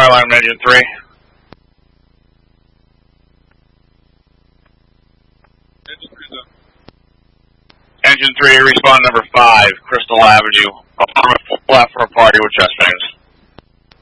fire alarm, engine 3. Engine 3, respond number 5, Crystal Avenue. Alarm flat for a party with chest pains.